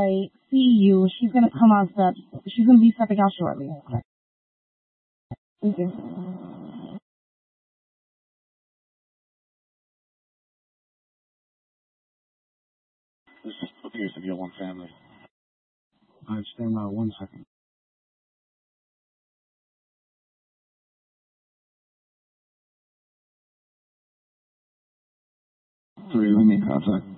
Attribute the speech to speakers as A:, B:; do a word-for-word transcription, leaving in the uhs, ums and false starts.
A: I see you, she's going to come on steps. She's going to be stepping out shortly. Thank you.
B: This appears to be a one family. Alright, stand by one second. Three, let me contact.